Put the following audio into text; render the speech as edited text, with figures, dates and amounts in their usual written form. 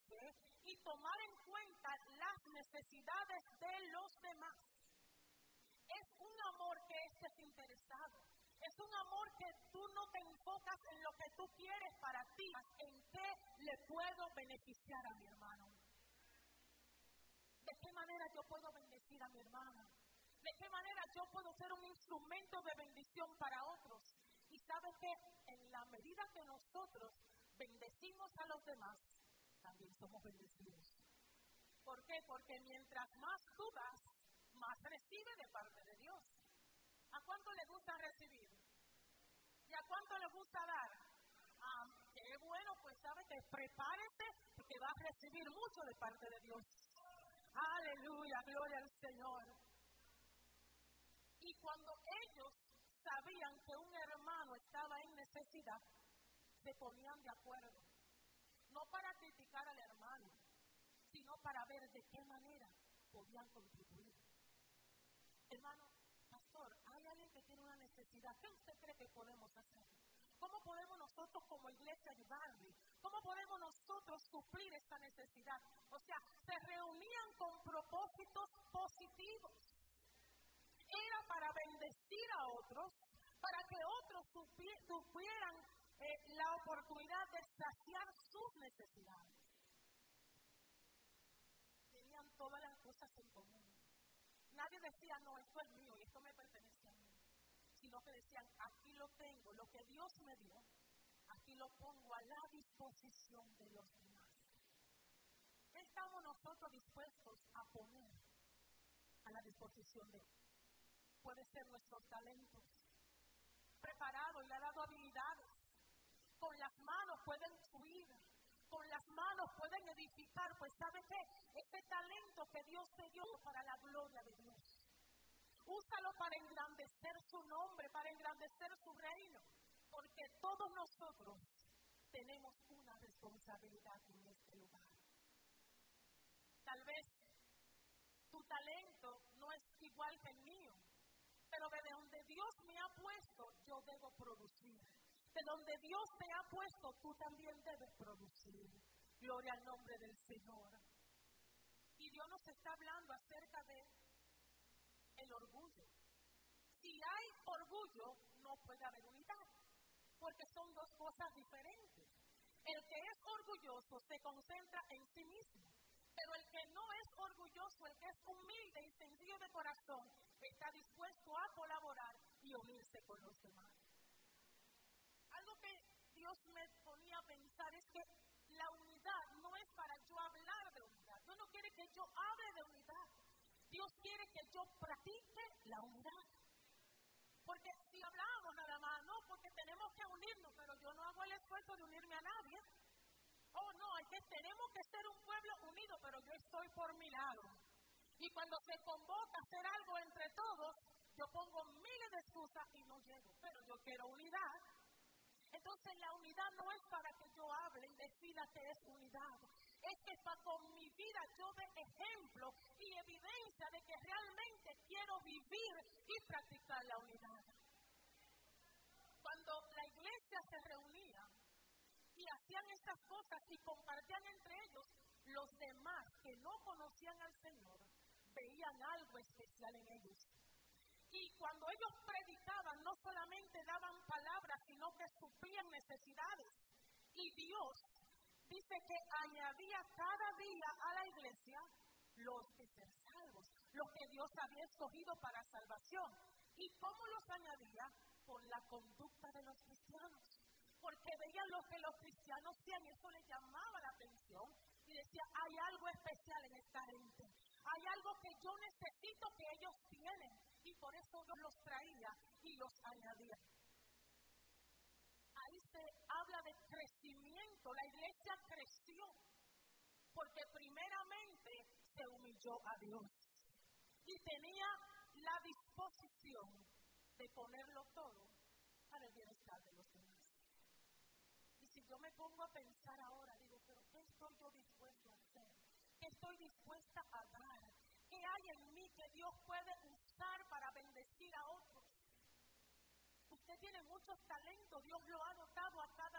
enfoque y tomar en cuenta las necesidades de los demás. Es un amor que es desinteresado. Es un amor que tú no te enfocas en lo que tú quieres para ti, en qué le puedo beneficiar a mi hermano. ¿De qué manera yo puedo bendecir a mi hermana? ¿De qué manera yo puedo ser un instrumento de bendición para otros? Y sabes que en la medida que nosotros bendecimos a los demás, también somos bendecidos. ¿Por qué? Porque mientras más tú das, más recibe de parte de Dios. ¿A cuánto le gusta recibir? ¿Y a cuánto le gusta dar? Qué bueno, pues sabe que prepárese porque va a recibir mucho de parte de Dios. Aleluya, gloria al Señor. Y cuando ellos sabían que un hermano estaba en necesidad, se ponían de acuerdo. No para criticar al hermano, sino para ver de qué manera podían contribuir. Hermano, pastor, hay alguien que tiene una necesidad. ¿Qué usted cree que podemos hacer? ¿Cómo podemos nosotros como iglesia ayudarle? ¿Cómo podemos nosotros suplir esta necesidad? O sea, se reunían con propósitos positivos. Era para bendecir a otros, para que otros tuvieran la oportunidad de saciar sus necesidades. Tenían todas las cosas en común. Nadie decía, no, esto es mío y esto me pertenece a mí. Sino que decían, aquí lo tengo, lo que Dios me dio, aquí lo pongo a la disposición de los demás. ¿Qué estamos nosotros dispuestos a poner a la disposición de Dios? Puede ser nuestros talentos. Preparado y le ha dado habilidades. Con las manos pueden fluir. Con las manos pueden edificar. Pues ¿sabe qué? Este talento que Dios te dio para la gloria de Dios. Úsalo para engrandecer su nombre, para engrandecer su reino. Porque todos nosotros tenemos una responsabilidad en este lugar. Tal vez tu talento no es igual que el mío. Pero de donde Dios me ha puesto, yo debo producir. De donde Dios te ha puesto, tú también debes producir. Gloria al nombre del Señor. Y Dios nos está hablando acerca de el orgullo. Si hay orgullo, no puede haber unidad. Porque son dos cosas diferentes. El que es orgulloso se concentra en sí mismo. Pero el que no es orgulloso, el que es humilde y sencillo de corazón, está dispuesto a colaborar y unirse con los demás. Algo que Dios me ponía a pensar es que la unidad no es para yo hablar de unidad. Dios no quiere que yo hable de unidad. Dios quiere que yo practique la unidad. Porque si hablamos nada más, no, porque tenemos que unirnos, pero yo no hago el esfuerzo de unirme a nadie. Oh, no, es que tenemos que ser un pueblo unido, pero yo estoy por mi lado. Y cuando se convoca a hacer algo entre todos, yo pongo miles de excusas y no llego. Pero yo quiero unidad. Entonces la unidad no es para que yo hable y decida que es unidad. Es que para con mi vida yo dé ejemplo y evidencia de que realmente quiero vivir y practicar la unidad. Cuando la iglesia se reunía y hacían estas cosas y compartían entre ellos, los demás que no conocían al Señor veían algo especial en ellos. Y cuando ellos predicaban, no solamente daban palabras, sino que suplían necesidades. Y Dios dice que añadía cada día a la iglesia los que ser salvos, los que Dios había escogido para salvación. ¿Y cómo los añadía? Por la conducta de los cristianos. Porque veían lo que los cristianos hacían y eso les llamaba la atención. Y decía, hay algo especial en esta gente. Hay algo que yo necesito que ellos tienen. Y por eso Dios los traía y los añadía. Ahí se habla de crecimiento. La iglesia creció porque primeramente se humilló a Dios. Y tenía la disposición de ponerlo todo para el bienestar de los demás. Y si yo me pongo a pensar ahora, digo, pero ¿qué estoy yo dispuesto a hacer? ¿Qué estoy dispuesta a dar? ¿Qué hay en mí que Dios puede usar para bendecir a otros? Usted tiene muchos talentos, Dios lo ha dotado a cada